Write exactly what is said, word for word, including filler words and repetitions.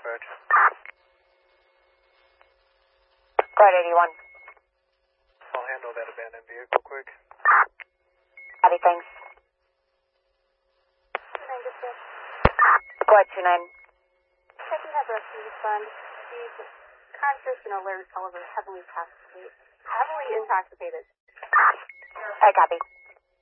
dispatch. Go ahead, eighty-one. I'll handle that abandoned vehicle quick. Copy, thanks. two nine dispatch. Go ahead, two nine. Checking that rescue respond. He's conscious and alert, however, heavily intoxicated. Heavily intoxicated. I copy.